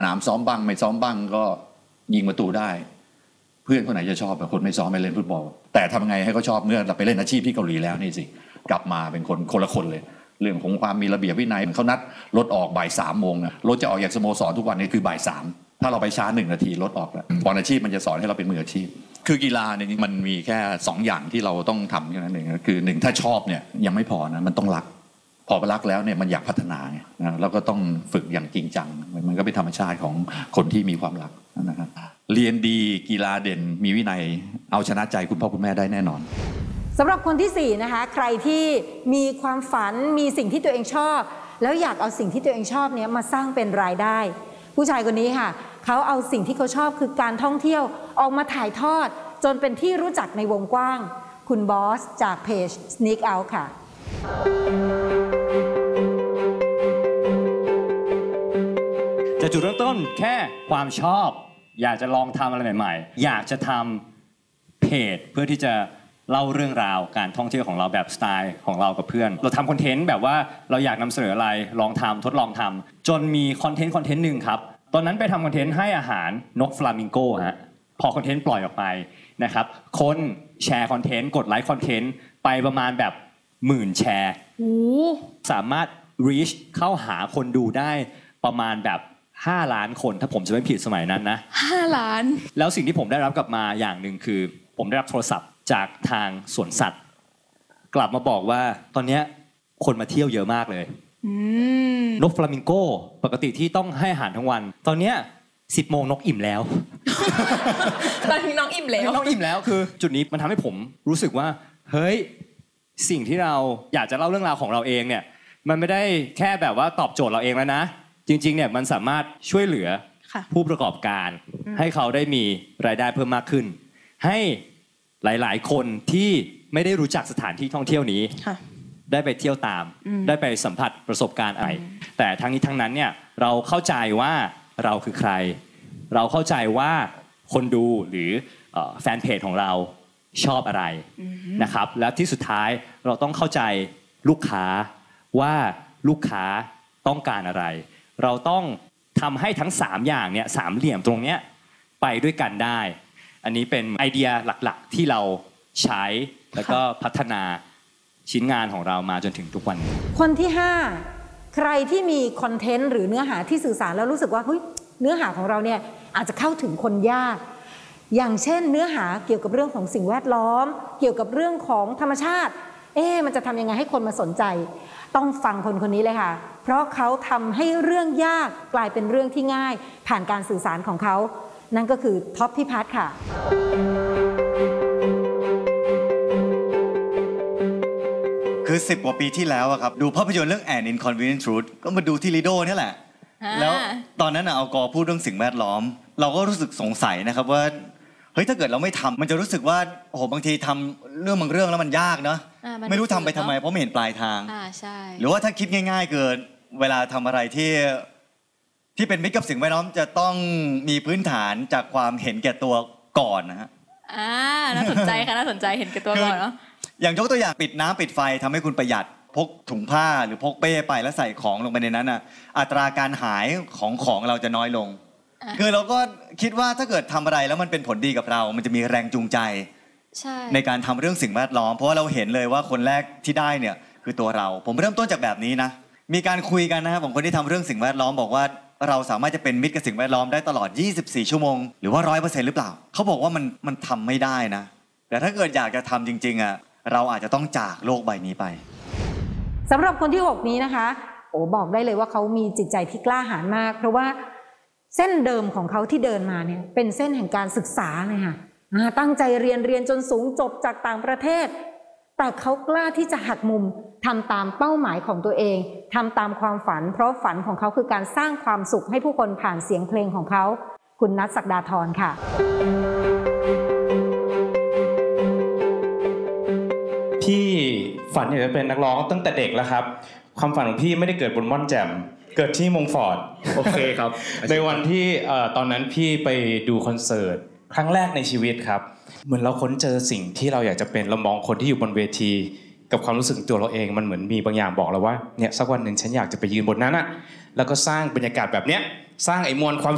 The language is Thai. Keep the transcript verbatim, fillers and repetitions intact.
สนามซ้อมบ้างไม่ซ้อมบ้างก็ยิงประตูได้เพื่อนคนไหนจะชอบคนไม่ซ้อมไม่เล่นฟุตบอลแต่ทำไงให้เขาชอบเมื่อเราไปเล่นอาชีพที่เกาหลีแล้วนี่สิกลับมาเป็นคนคนละคนเลยเรื่องของความมีระเบียบวินัยเขานัดรถออกบ่ายสามโมงนะรถจะออกจากสโมสรทุกวันนี้คือบ่ายสามถ้าเราไปช้าหนึ่งนาทีรถออกแล้วบอลอาชีพมันจะสอนให้เราเป็นมืออาชีพคือกีฬาเนี่ยมันมีแค่สองอย่างที่เราต้องทำแค่นั้นเองคือหนึ่งถ้าชอบเนี่ยยังไม่พอนะมันต้องรักพอรักแล้วเนี่ยมันอยากพัฒนาไงนะแล้วก็ต้องฝึกอย่างจริงจังมันก็เป็นธรรมชาติของคนที่มีความรักนะครับเรียนดีกีฬาเด่นมีวินัยเอาชนะใจคุณพ่อคุณแม่ได้แน่นอนสำหรับคนที่สี่นะคะใครที่มีความฝันมีสิ่งที่ตัวเองชอบแล้วอยากเอาสิ่งที่ตัวเองชอบนี้มาสร้างเป็นรายได้ผู้ชายคนนี้ค่ะเขาเอาสิ่งที่เขาชอบคือการท่องเที่ยวออกมาถ่ายทอดจนเป็นที่รู้จักในวงกว้างคุณบอสจากเพจ Sneak Out ค่ะแต่จุดเริ่มต้นแค่ความชอบอยากจะลองทำอะไรใหม่ๆอยากจะทำเพจเพื่อที่จะเล่าเรื่องราวการท่องเที่ยวของเราแบบสไตล์ของเรากับเพื่อนเราทำคอนเทนต์แบบว่าเราอยากนำเสนออะไรลองทำทดลองทำจนมีคอนเทนต์คอนเทนต์หนึ่งครับตอนนั้นไปทำคอนเทนต์ให้อาหารนกฟลามิงโกฮะพอคอนเทนต์ปล่อยออกไปนะครับคนแชร์คอนเทนต์กดไลค์คอนเทนต์ไปประมาณแบบหมื่นแชร์สามารถ reach เข้าหาคนดูได้ประมาณแบบห้าล้านคนถ้าผมจะไม่ผิดสมัยนั้นนะห้าล้านแล้วสิ่งที่ผมได้รับกลับมาอย่างหนึ่งคือผมได้รับโทรศัพท์จากทางสวนสัตว์กลับมาบอกว่าตอนนี้คนมาเที่ยวเยอะมากเลยนกฟลามิงโกปกติที่ต้องให้อาหารทั้งวันตอนนี้สิบโมงนกอิ่มแล้วตอนนี้น้องอิ่มแล้วน้องอิ่มแล้วคือจุดนี้มันทำให้ผมรู้สึกว่าเฮ้ยสิ่งที่เราอยากจะเล่าเรื่องราวของเราเองเนี่ยมันไม่ได้แค่แบบว่าตอบโจทย์เราเองแล้วนะจริงๆเนี่ยมันสามารถช่วยเหลือผู้ประกอบการให้เขาได้มีรายได้เพิ่มมากขึ้นให้หลายๆคนที่ไม่ได้รู้จักสถานที่ท่องเที่ยวนี้ได้ไปเที่ยวตามได้ไปสัมผัสประสบการณ์อะไรแต่ทั้งนี้ทั้งนั้นเนี่ยเราเข้าใจว่าเราคือใครเราเข้าใจว่าคนดูหรือแฟนเพจของเราชอบอะไรนะครับและที่สุดท้ายเราต้องเข้าใจลูกค้าว่าลูกค้าต้องการอะไรเราต้องทำให้ทั้งสามอย่างเนี่ยสามเหลี่ยมตรงเนี้ยไปด้วยกันได้อันนี้เป็นไอเดียหลักๆที่เราใช้แล้วก็พัฒนาชิ้นงานของเรามาจนถึงทุกวันนี้คนที่ห้าใครที่มีคอนเทนต์หรือเนื้อหาที่สื่อสารแล้วรู้สึกว่าเฮ้ยเนื้อหาของเราเนี่ยอาจจะเข้าถึงคนยากอย่างเช่นเนื้อหาเกี่ยวกับเรื่องของสิ่งแวดล้อมเกี่ยวกับเรื่องของธรรมชาติเอ๊ะมันจะทำยังไงให้คนมาสนใจต้องฟังคนคนนี้เลยค่ะเพราะเขาทำให้เรื่องยากกลายเป็นเรื่องที่ง่ายผ่านการสื่อสารของเขานั่นก็คือท็อปพิพัฒน์ค่ะคือสิบกว่าปีที่แล้วครับดูภาพยนตร์เรื่อง An Inconvenient Truth ก็มาดูที่ลีโดนี่แหละแล้วตอนนั้นอัลกอร์พูดเรื่องสิ่งแวดล้อมเราก็รู้สึกสงสัยนะครับว่าเฮ้ยถ้าเกิดเราไม่ทำมันจะรู้สึกว่าโอ้โหบางทีทำเรื่องบางเรื่องแล้วมันยากเนาะไม่รู้ทำไปทำไมเพราะไม่เห็นปลายทางหรือว่าถ้าคิดง่ายๆเกินเวลาทำอะไรที่ที่เป็นมิตรกับสิ่งแวดล้อมจะต้องมีพื้นฐานจากความเห็นแก่ตัวก่อนนะฮะอ่าน่าสนใจค่ะน่าสนใจเห็นแก่ตัวก่อนเนาะอย่างยกตัวอย่างปิดน้ำปิดไฟทำให้คุณประหยัดพกถุงผ้าหรือพกเป้ไปแล้วใส่ของลงไปในนั้นอ่ะอัตราการหายของของเราจะน้อยลงคือเราก็คิดว่าถ้าเกิดทำอะไรแล้วมันเป็นผลดีกับเรามันจะมีแรงจูงใจใช่ในการทำเรื่องสิ่งแวดล้อมเพราะว่าเราเห็นเลยว่าคนแรกที่ได้เนี่ยคือตัวเราผมเริ่มต้นจากแบบนี้นะมีการคุยกันนะครับของคนที่ทำเรื่องสิ่งแวดล้อมบอกว่าเราสามารถจะเป็นมิตรกับสิ่งแวดล้อมได้ตลอดยี่สิบสี่ชั่วโมงหรือว่า ร้อยเปอร์เซ็นต์ หรือเปล่าเขาบอกว่ามันมันทำไม่ได้นะแต่ถ้าเกิดอยากจะทำจริงๆอ่ะเราอาจจะต้องจากโลกใบนี้ไปสำหรับคนที่หกนี้นะคะโอ้บอกได้เลยว่าเขามีจิตใจที่กล้าหาญมากเพราะว่าเส้นเดิมของเขาที่เดินมาเนี่ยเป็นเส้นแห่งการศึกษาเลยค่ะตั้งใจเรียนเรียนจนสูงจบจากต่างประเทศแต่เขากล้าที่จะหักมุมทำตามเป้าหมายของตัวเองทำตามความฝันเพราะฝันของเขาคือการสร้างความสุขให้ผู้คนผ่านเสียงเพลงของเขาคุณณัฐ ศักดาธรค่ะพี่ฝันอยากจะเป็นนักร้องตั้งแต่เด็กแล้วครับความฝันของพี่ไม่ได้เกิดบนม่อนแจ่มเกิดที่มงฟอร์ดโอเคครับในวันที่ตอนนั้นพี่ไปดูคอนเสิร์ตครั้งแรกในชีวิตครับเหมือนเราค้นเจอสิ่งที่เราอยากจะเป็นเรามองคนที่อยู่บนเวทีกับความรู้สึกตัวเราเองมันเหมือนมีบางอย่างบอกเราว่าเนี่ยสักวันหนึ่งฉันอยากจะไปยืนบนนั้นอะแล้วก็สร้างบรรยากาศแบบเนี้ยสร้างไอ้มวลความ